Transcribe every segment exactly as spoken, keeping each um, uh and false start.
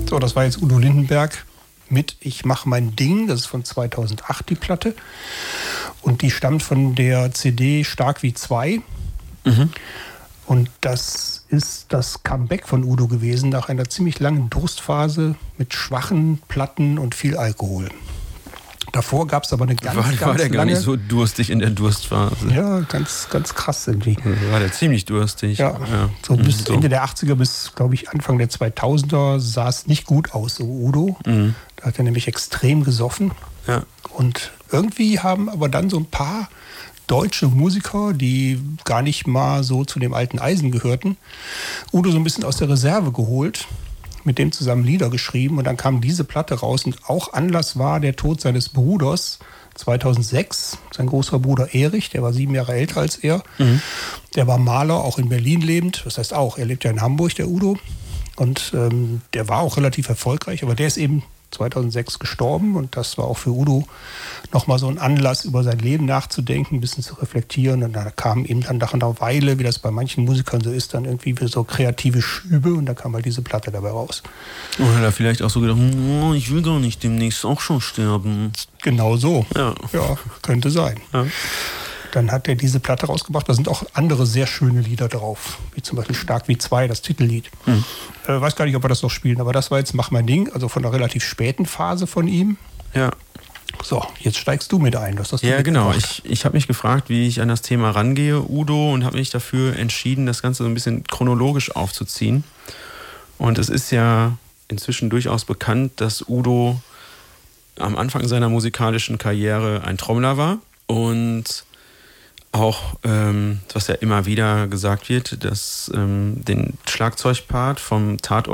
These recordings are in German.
So, das war jetzt Udo Lindenberg mit Ich mach mein Ding. Das ist von zweitausendacht die Platte. Und die stammt von der C D Stark wie zwei. Mhm. Und das ist das Comeback von Udo gewesen nach einer ziemlich langen Durstphase mit schwachen Platten und viel Alkohol. Davor gab es aber eine ganz, war, ganz war der gar lange, nicht so durstig in der Durstphase? Ja, ganz, ganz krass irgendwie. War der ziemlich durstig. Ja, ja. So bis so. Ende der achtziger bis, glaube ich, Anfang der zweitausender sah es nicht gut aus, so Udo. Mhm. Da hat er nämlich extrem gesoffen. Ja. Und irgendwie haben aber dann so ein paar deutsche Musiker, die gar nicht mal so zu dem alten Eisen gehörten, Udo so ein bisschen aus der Reserve geholt, mit dem zusammen Lieder geschrieben und dann kam diese Platte raus und auch Anlass war der Tod seines Bruders zweitausendsechs. Sein großer Bruder Erich, der war sieben Jahre älter als er. Mhm. Der war Maler, auch in Berlin lebend. Das heißt auch, er lebt ja in Hamburg, der Udo. Und ähm, der war auch relativ erfolgreich, aber der ist eben zweitausendsechs gestorben und das war auch für Udo nochmal so ein Anlass, über sein Leben nachzudenken, ein bisschen zu reflektieren und da kam eben dann nach einer Weile, wie das bei manchen Musikern so ist, dann irgendwie so kreative Schübe und da kam halt diese Platte dabei raus. Oder hat er vielleicht auch so gedacht, oh, ich will gar nicht demnächst auch schon sterben. Genau so. Ja, ja könnte sein. Ja. Dann hat er diese Platte rausgebracht. Da sind auch andere sehr schöne Lieder drauf. Wie zum Beispiel Stark wie zwei, das Titellied. Hm. Äh, weiß gar nicht, ob wir das noch spielen, aber das war jetzt Mach mein Ding, also von einer relativ späten Phase von ihm. Ja. So, jetzt steigst du mit ein. Das hast du ja, genau. Ich, ich habe mich gefragt, wie ich an das Thema rangehe, Udo, und habe mich dafür entschieden, das Ganze so ein bisschen chronologisch aufzuziehen. Und es ist ja inzwischen durchaus bekannt, dass Udo am Anfang seiner musikalischen Karriere ein Trommler war und auch, ähm, was ja immer wieder gesagt wird, dass ähm, den Schlagzeugpart vom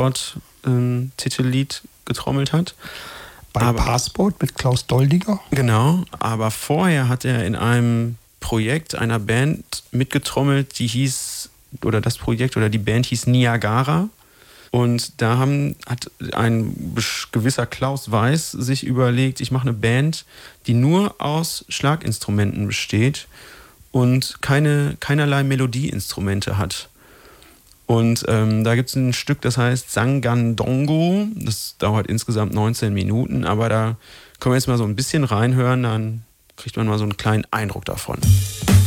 Tatort-Titellied ähm, getrommelt hat. Bei aber, Passport mit Klaus Doldiger? Genau, aber vorher hat er in einem Projekt einer Band mitgetrommelt, die hieß, oder das Projekt oder die Band hieß Niagara. Und da haben, hat ein gewisser Klaus Weiß sich überlegt, ich mache eine Band, die nur aus Schlaginstrumenten besteht und keine, keinerlei Melodieinstrumente hat. Und ähm, da gibt es ein Stück, das heißt Sangandongo. Das dauert insgesamt neunzehn Minuten, aber da können wir jetzt mal so ein bisschen reinhören, dann kriegt man mal so einen kleinen Eindruck davon.